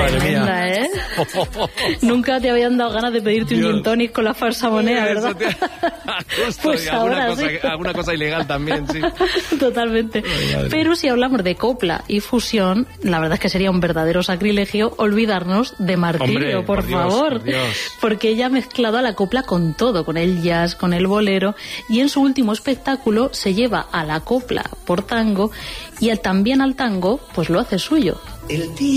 Tremenda, ¿eh? Nunca te habían dado ganas de pedirte un gin tonic con la falsa moneda, ¿verdad? Pues ahora sí. Alguna cosa ilegal también, sí. Totalmente. Pero si hablamos de copla y fusión, la verdad es que sería un verdadero sacrilegio olvidarnos de Martirio, Hombre, por favor. Dios. Porque ella ha mezclado a la copla con todo, con el jazz, con el bolero, y en su último espectáculo se lleva a la copla por tango y también al tango, pues lo hace suyo.